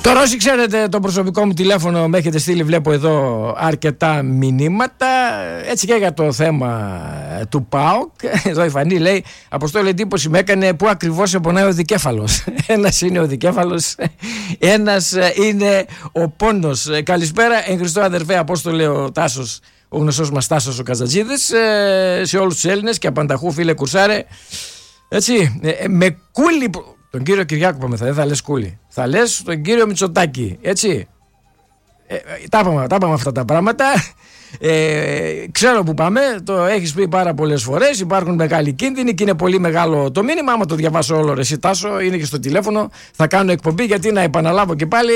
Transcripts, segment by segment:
Τώρα όσοι ξέρετε το προσωπικό μου τηλέφωνο, με έχετε στείλει, βλέπω εδώ αρκετά μηνύματα, έτσι και για το θέμα του ΠΑΟΚ. Εδώ η Φανή λέει: Αποστόλη, εντύπωση με έκανε που ακριβώς σε πονάει ο δικέφαλος. Ένας είναι ο δικέφαλος, ένας είναι ο πόνος. Καλησπέρα, εν Χριστώ αδερφέ Απόστολε, ο Τάσος, ο γνωστός μας Τάσος ο Καζατζίδης, σε όλους τους Έλληνες και απανταχού φίλε Κουρσάρε. Έτσι, με κούλι. Τον κύριο Κυριάκο πάμε, δεν θα λες κούλι. Θα λες τον κύριο Μητσοτάκη, έτσι. Τα είπαμε αυτά τα πράγματα. Ξέρω που πάμε, το έχεις πει πάρα πολλές φορές. Υπάρχουν μεγάλοι κίνδυνοι και είναι πολύ μεγάλο το μήνυμα. Άμα το διαβάσω όλο, ρε εσύ Τάσο, είναι και στο τηλέφωνο. Θα κάνω εκπομπή, γιατί να επαναλάβω και πάλι,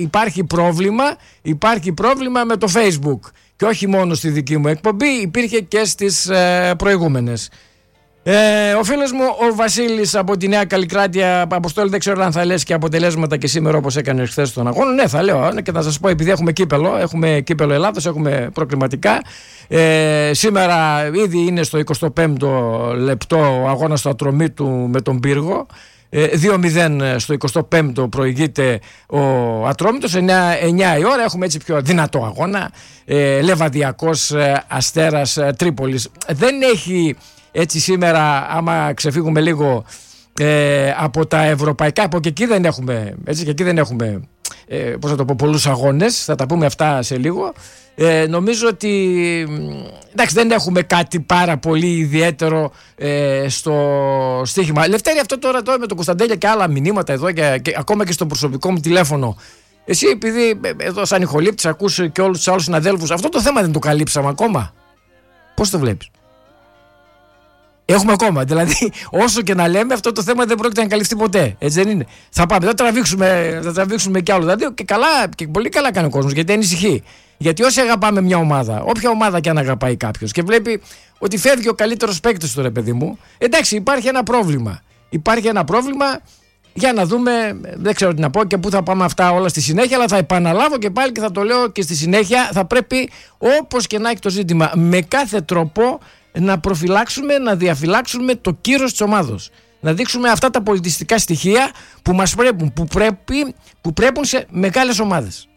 υπάρχει πρόβλημα με το Facebook. Και όχι μόνο στη δική μου εκπομπή, υπήρχε και στις προηγούμενες. Ο φίλος μου ο Βασίλης από τη Νέα Καλλικράτεια, Αποστόλη, δεν ξέρω αν θα λες και αποτελέσματα και σήμερα όπως έκανε χθες τον αγώνα. Ναι, θα λέω, και θα σας πω, επειδή έχουμε κύπελο Ελλάδος, έχουμε προκριματικά. Σήμερα ήδη είναι στο 25ο λεπτό ο αγώνας στο Ατρωμίτου με τον Πύργο. 2-0 στο 25ο προηγείται ο Ατρόμητος. 9 η ώρα έχουμε έτσι πιο δυνατό αγώνα. Λεβαδιακός Αστέρας Τρίπολης. Δεν έχει έτσι σήμερα, άμα ξεφύγουμε λίγο από τα ευρωπαϊκά, από και εκεί δεν έχουμε, έτσι, και εκεί δεν έχουμε πώς να το πω, πολλούς αγώνες, θα τα πούμε αυτά σε λίγο. Νομίζω ότι εντάξει, δεν έχουμε κάτι πάρα πολύ ιδιαίτερο στο στοίχημα. Λευτέρη, αυτό τώρα με τον Κωνσταντέλια και άλλα μηνύματα εδώ και ακόμα και στο προσωπικό μου τηλέφωνο. Εσύ, επειδή εδώ σαν ηχολήπτης ακούς και όλους τους άλλους συναδέλφους, αυτό το θέμα δεν το καλύψαμε ακόμα. Πώς το βλέπεις? Έχουμε ακόμα. Δηλαδή, όσο και να λέμε, αυτό το θέμα δεν πρόκειται να καλυφθεί ποτέ. Έτσι δεν είναι? Θα πάμε, θα τραβήξουμε κι άλλο. Δηλαδή, και πολύ καλά κάνει ο κόσμος, γιατί ανησυχεί. Γιατί όσοι αγαπάμε μια ομάδα, όποια ομάδα και αν αγαπάει κάποιος, και βλέπει ότι φεύγει ο καλύτερος παίκτης του, ρε παιδί μου, εντάξει, υπάρχει ένα πρόβλημα. Για να δούμε, δεν ξέρω τι να πω και πού θα πάμε αυτά όλα στη συνέχεια, αλλά θα επαναλάβω και πάλι και θα το λέω και στη συνέχεια. Θα πρέπει, όπως και να έχει το ζήτημα, με κάθε τρόπο να προφυλάξουμε, να διαφυλάξουμε το κύρος της ομάδος. Να δείξουμε αυτά τα πολιτιστικά στοιχεία που μας πρέπουν, που πρέπουν σε μεγάλες ομάδες.